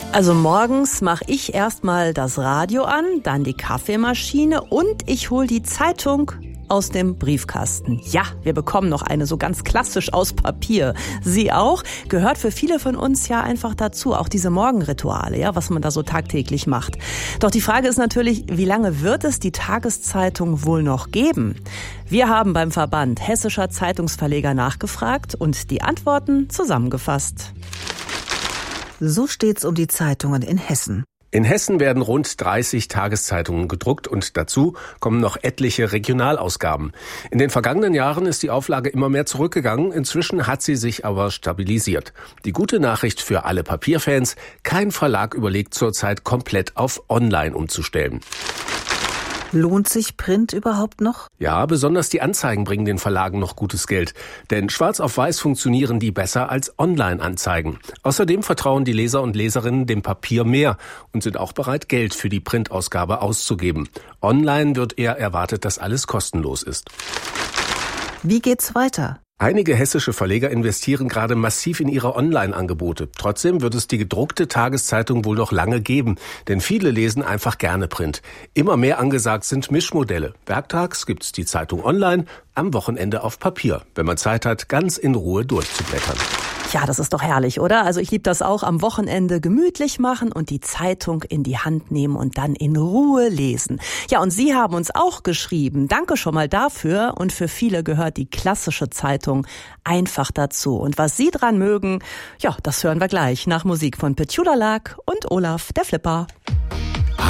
Also morgens mache ich erstmal das Radio an, dann die Kaffeemaschine und ich hole die Zeitung aus dem Briefkasten. Ja, wir bekommen noch eine, so ganz klassisch aus Papier. Sie auch? Gehört für viele von uns ja einfach dazu, auch diese Morgenrituale, ja, was man da so tagtäglich macht. Doch die Frage ist natürlich, wie lange wird es die Tageszeitung wohl noch geben? Wir haben beim Verband Hessischer Zeitungsverleger nachgefragt und die Antworten zusammengefasst. So steht's um die Zeitungen in Hessen. In Hessen werden rund 30 Tageszeitungen gedruckt und dazu kommen noch etliche Regionalausgaben. In den vergangenen Jahren ist die Auflage immer mehr zurückgegangen, inzwischen hat sie sich aber stabilisiert. Die gute Nachricht für alle Papierfans: kein Verlag überlegt zurzeit komplett auf Online umzustellen. Lohnt sich Print überhaupt noch? Ja, besonders die Anzeigen bringen den Verlagen noch gutes Geld. Denn schwarz auf weiß funktionieren die besser als Online-Anzeigen. Außerdem vertrauen die Leser und Leserinnen dem Papier mehr und sind auch bereit, Geld für die Printausgabe auszugeben. Online wird eher erwartet, dass alles kostenlos ist. Wie geht's weiter? Einige hessische Verleger investieren gerade massiv in ihre Online-Angebote. Trotzdem wird es die gedruckte Tageszeitung wohl noch lange geben, denn viele lesen einfach gerne Print. Immer mehr angesagt sind Mischmodelle. Werktags gibt's die Zeitung online, am Wochenende auf Papier, wenn man Zeit hat, ganz in Ruhe durchzublättern. Ja, das ist doch herrlich, oder? Also ich liebe das auch, am Wochenende gemütlich machen und die Zeitung in die Hand nehmen und dann in Ruhe lesen. Ja, und Sie haben uns auch geschrieben. Danke schon mal dafür. Und für viele gehört die klassische Zeitung einfach dazu. Und was Sie dran mögen, ja, das hören wir gleich nach Musik von Petula Lag und Olaf, der Flipper.